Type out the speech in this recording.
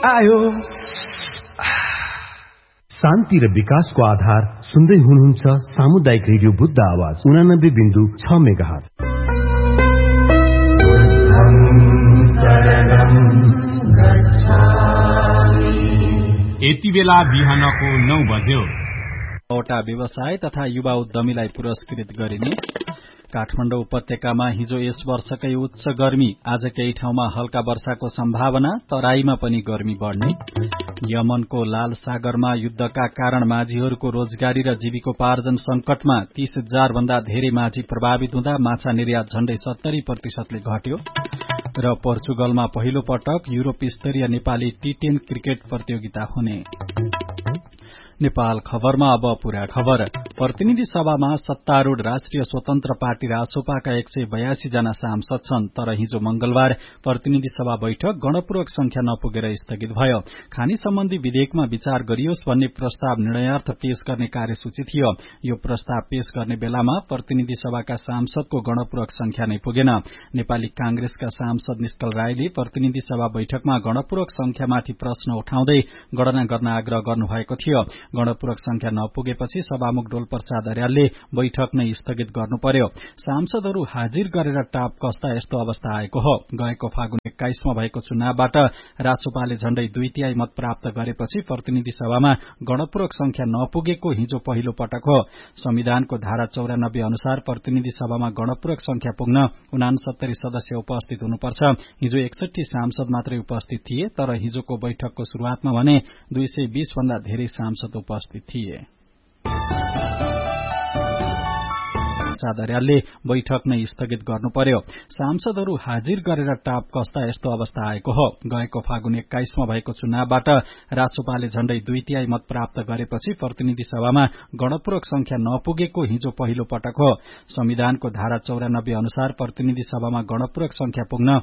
आयो। शान्ति र विकासको आधार सुन्दै हुनुहुन्छ सामुदायिक रेडियो बुद्ध आवाज 89.6 मेगाहर्ज। यति बेला बिहानको 9 बज्यो। वटा व्यवसाय तथा युवा उद्यमीलाई पुरस्कृत गरिने। काठमाडौँ उपत्यकामा हिजो यस वर्षकै उच्च गर्मी, आज केही ठाउँमा हल्का वर्षाको सम्भावना, तराईमा पनि गर्मी बढ्ने। यमनको लाल सागरमा युद्धका कारण माझीहरूको रोजगारी र जीविकोपार्जन संकटमा 30,000 भन्दा धेरै माझी प्रभावित हुँदा माछा निर्यात झण्डै 70% घट्यो। र पोर्चुगलमा पहिलो पटक युरोप स्तरीय नेपाली टी10 क्रिकेट प्रतियोगिता हुने। नेपाल खबरमा अब पूरा खबर। प्रतिनिधि सभामा सत्तारूढ़ राष्ट्रिय स्वतन्त्र पार्टी रासोपाका 182 जना सांसद छन्, तर हिजो मंगलबार प्रतिनिधि सभा बैठक गणपूर्वक संख्या नपुगेर स्थगित भयो। खानी सम्बन्धी विधेयकमा विचार गरियोस् भन्ने प्रस्ताव निर्णयार्थ पेश गर्ने कार्यसूची थियो। यो प्रस्ताव पेश गर्ने बेलामा प्रतिनिधि सभाका सांसदको गणपूर्वक संख्या नै पुगेन। नेपाली कांग्रेसका सांसद निष्कल राईले प्रतिनिधि सभा बैठकमा गणपूर्वक संख्यामाथि प्रश्न उठाउँदै गणना गर्न आग्रह गर्नुभएको थियो। गणपूर्वक संख्या नपुगेपछि सभामुख डोलप्रसाद अर्यालले बैठक नै स्थगित गर्नु पर्यो। सांसदहरू हाजिर गरेर टाप कस्दा यस्तो अवस्था आएको हो। गएको फागुन 21 मा भएको चुनावबाट रासोपाले झण्डै 2/3 मत प्राप्त गरेपछि प्रतिनिधि सभामा गणपूर्वक संख्या नपुगेको हिजो पहिलो पटक हो। संविधानको धारा 94 अनुसार प्रतिनिधि सभामा गणपूर्वक संख्या पुग्न 69 सदस्य उपस्थित हुनुपर्छ। हिजो 61 सांसद मात्रै उपस्थित थिए, तर हिजोको बैठकको शुरूआतमा भने 220 भन्दा धेरै सांसद उपस्थित थिए। अर्यालले बैठक नै स्थगित गर्नु पर्यो। सांसदहरू हाजिर गरेर टाप कस्दा यस्तो अवस्था आएको हो। गएको फागुन 21 मा भएको चुनावबाट रासोपाले झण्डै 2/3 मत प्राप्त गरेपछि प्रतिनिधि सभामा गणपूर्वक संख्या नपुगेको हिजो पहिलो पटक हो। संविधानको धारा 94 अनुसार प्रतिनिधि सभामा गणपूर्वक संख्या पुग्न